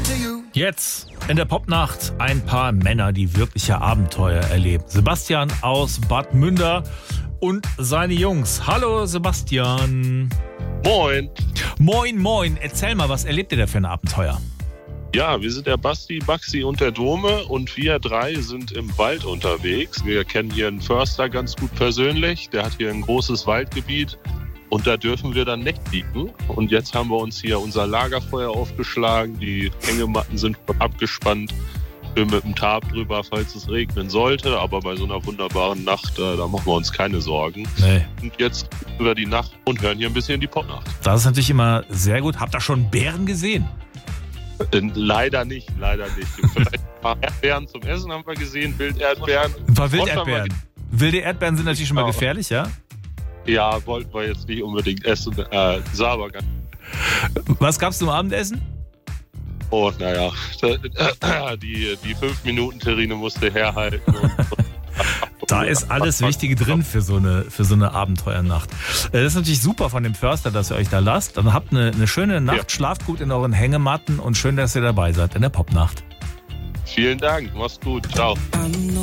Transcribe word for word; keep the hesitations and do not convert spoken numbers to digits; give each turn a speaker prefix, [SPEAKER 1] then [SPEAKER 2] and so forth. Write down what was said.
[SPEAKER 1] Jetzt in der Popnacht ein paar Männer, die wirkliche Abenteuer erleben. Sebastian aus Bad Münder und seine Jungs. Hallo Sebastian.
[SPEAKER 2] Moin.
[SPEAKER 1] Moin, moin. Erzähl mal, was erlebt ihr da für ein Abenteuer?
[SPEAKER 2] Ja, wir sind der Basti, Baxi und der Dome und wir drei sind im Wald unterwegs. Wir kennen hier einen Förster ganz gut persönlich. Der hat hier ein großes Waldgebiet und da dürfen wir dann nächtigen. Und jetzt haben wir uns hier unser Lagerfeuer aufgeschlagen. Die Hängematten sind abgespannt. Wir mit dem Tarp drüber, falls es regnen sollte. Aber bei so einer wunderbaren Nacht, äh, da machen wir uns keine Sorgen.
[SPEAKER 1] Nee.
[SPEAKER 2] Und jetzt über die Nacht und hören hier ein bisschen die Popnacht.
[SPEAKER 1] Das ist natürlich immer sehr gut. Habt ihr schon Bären gesehen?
[SPEAKER 2] Leider nicht, leider nicht. Vielleicht ein paar Erdbeeren zum Essen haben wir gesehen, Wilderdbeeren.
[SPEAKER 1] Ein paar Wilderdbeeren. Wilde Erdbeeren sind natürlich schon mal
[SPEAKER 2] Genau.
[SPEAKER 1] gefährlich, ja?
[SPEAKER 2] Ja, wollten wir jetzt nicht unbedingt essen. Äh, sah aber ganz.
[SPEAKER 1] Was gab's zum Abendessen?
[SPEAKER 2] Oh, naja. Die, die fünf-Minuten-Terrine musste herhalten. Und,
[SPEAKER 1] Da ist alles Wichtige drin für so eine, für so eine Abenteuernacht. Das ist natürlich super von dem Förster, dass ihr euch da lasst. Dann habt eine, eine schöne Nacht,
[SPEAKER 2] Ja.
[SPEAKER 1] schlaft gut in euren Hängematten und schön, dass ihr dabei seid in der Popnacht.
[SPEAKER 2] Vielen Dank, mach's gut. Ciao.